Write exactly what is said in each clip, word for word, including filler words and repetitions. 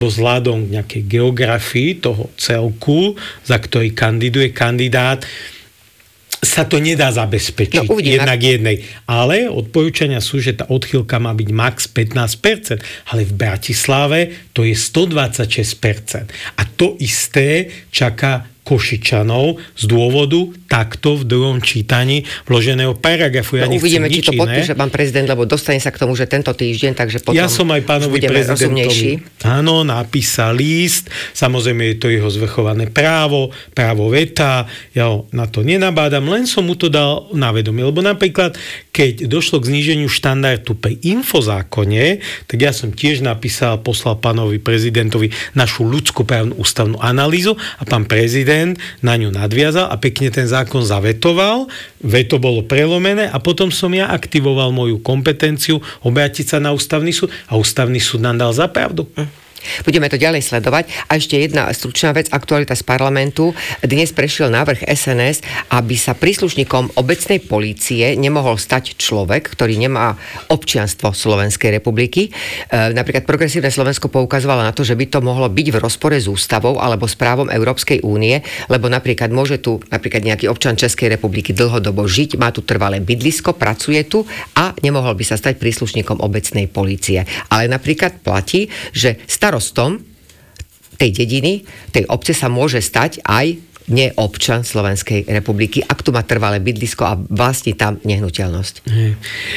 vzhľadom k nejakej geografii toho celku, za ktorý kandiduje kandidát, sa to nedá zabezpečiť no, jednak jednej. Ale odporúčania sú, že tá odchýlka má byť max pätnásť percent, ale v Bratislave to je stodvadsaťšesť percent. A to isté čaká Košičanov z dôvodu takto v druhom čítaní vloženého paragrafu. Ja no, uvidíme, či to podpíše pán prezident, lebo dostane sa k tomu, že tento týždeň, takže potom ja som aj pánovi prezidentovi áno, napísal list, samozrejme je to jeho zvrchované právo, právo veta, ja ho na to nenabádam, len som mu to dal na vedomie, lebo napríklad, keď došlo k zníženiu štandardu pri infozákone, tak ja som tiež napísal, poslal pánovi prezidentovi našu ľudskoprávnu ústavnú analýzu a pán prezident na ňu nadviazal a pekne ten zákon zavetoval, veto bolo prelomené a potom som ja aktivoval moju kompetenciu obrátiť sa na ústavný súd a ústavný súd nám dal za pravdu. Budeme to ďalej sledovať. A ešte jedna stručná vec, aktualita z parlamentu. Dnes prešiel návrh es en es, aby sa príslušníkom obecnej polície nemohol stať človek, ktorý nemá občianstvo Slovenskej republiky. E, napríklad Progresívne Slovensko poukazovalo na to, že by to mohlo byť v rozpore s ústavou alebo s právom Európskej únie, lebo napríklad môže tu napríklad nejaký občan Českej republiky dlhodobo žiť, má tu trvalé bydlisko, pracuje tu a nemohol by sa stať príslušníkom obecnej polície. Ale napríklad platí, že starostom tej dediny, tej obce sa môže stať aj neobčan Slovenskej republiky, ak tu má trvalé bydlisko a vlastní tam nehnuteľnosť. Hmm.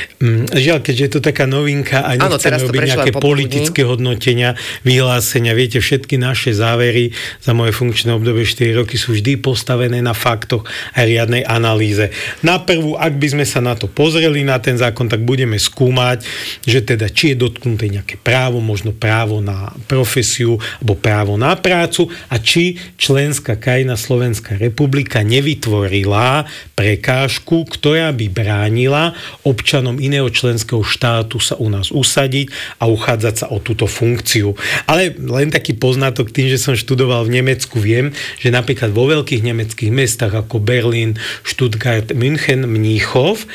Žiaľ, keďže je to taká novinka a nechceme robiť nejaké politické hodnotenia, vyhlásenia, viete, všetky naše závery za moje funkčné obdobie štyri roky sú vždy postavené na faktoch a riadnej analýze. Na prvú, ak by sme sa na to pozreli, na ten zákon, tak budeme skúmať, že teda či je dotknuté nejaké právo, možno právo na profesiu alebo právo na prácu a či členská krajina Slovenská republika nevytvorila prekážku, ktorá by bránila občanom iného členského štátu sa u nás usadiť a uchádzať sa o túto funkciu. Ale len taký poznatok tým, že som študoval v Nemecku, viem, že napríklad vo veľkých nemeckých mestách ako Berlín, Stuttgart, München, Mníchov,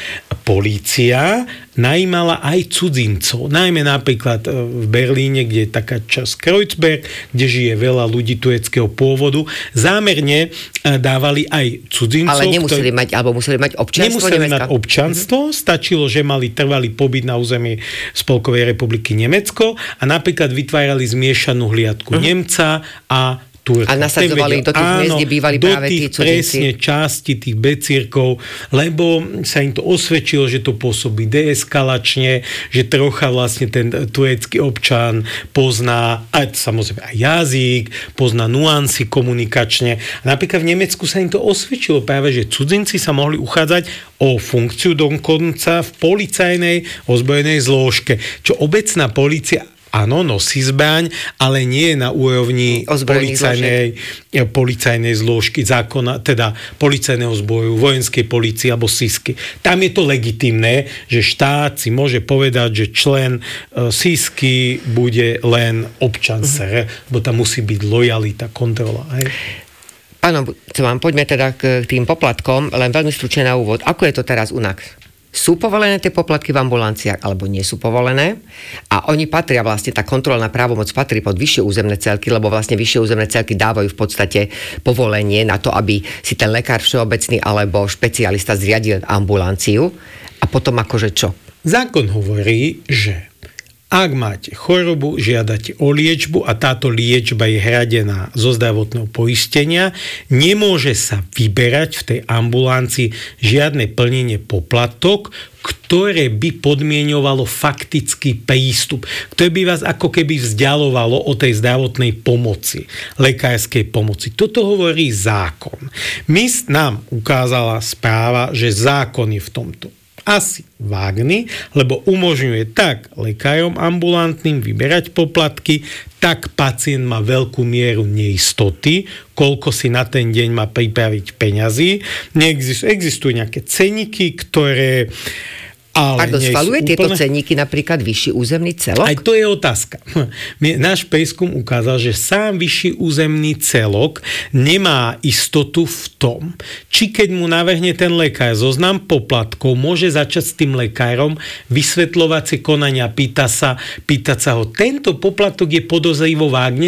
polícia najímala aj cudzincov. Najmä napríklad v Berlíne, kde je taká časť Kreuzberg, kde žije veľa ľudí tureckého pôvodu. Zámerne dávali aj cudzincov. Ale nemuseli ktorý... mať, alebo museli mať občianstvo Nemuseli Nemecka. mať občianstvo, mm-hmm. stačilo, že mali trvalý pobyt na území Spolkovej republiky Nemecko a napríklad vytvárali zmiešanú hliadku mm-hmm. Nemca a Turka. A nasadzovali do tých miest, kde bývali práve tí cudzinci. Presne časti tých becírkov, lebo sa im to osvedčilo, že to pôsobí deeskalačne, že trocha vlastne ten turecký občan pozná aj samozrejme aj jazyk, pozná nuancy komunikačne. A napríklad v Nemecku sa im to osvedčilo práve, že cudzinci sa mohli uchádzať o funkciu dokonca v policajnej ozbrojenej zložke, čo obecná polícia áno, nosí zbraň, ale nie je na úrovni policajnej, policajnej zložky zákona, teda policajného zboru, vojenskej polície alebo sísky. Tam je to legitimné, že štát si môže povedať, že člen sísky bude len občan es er, lebo tam musí byť lojalita, kontrola. Hej? Páno, vám poďme teda k tým poplatkom, len veľmi stručne na úvod. Ako je to teraz u nás? Sú povolené tie poplatky v ambulanciách, alebo nie sú povolené? A oni patria vlastne, tá kontrolná právomoc patrí pod vyššie územné celky, lebo vlastne vyššie územné celky dávajú v podstate povolenie na to, aby si ten lekár všeobecný alebo špecialista zriadil ambulanciu. A potom akože čo? Zákon hovorí, že ak máte chorobu, žiadate o liečbu a táto liečba je hradená zo zdravotného poistenia, nemôže sa vyberať v tej ambulancii žiadne plnenie poplatok, ktoré by podmieňovalo faktický prístup, ktoré by vás ako keby vzdialovalo od tej zdravotnej pomoci, lekárskej pomoci. Toto hovorí zákon. My nám ukázala správa, že zákon je v tomto asi vágny, lebo umožňuje tak lekárom ambulantným vyberať poplatky, tak pacient má veľkú mieru neistoty, koľko si na ten deň má pripraviť peňazí. Neexistujú, existujú nejaké ceniky, ktoré Ale Pardon, schvaľuje tieto úplne... cenníky napríklad vyšší územný celok? Aj to je otázka. Náš prieskum ukázal, že sám vyšší územný celok nemá istotu v tom, či keď mu navrhne ten lekár zoznam poplatkov, môže začať s tým lekárom vysvetľovacie konania, pýta sa, pýtať sa ho, tento poplatok je podozrivo vágne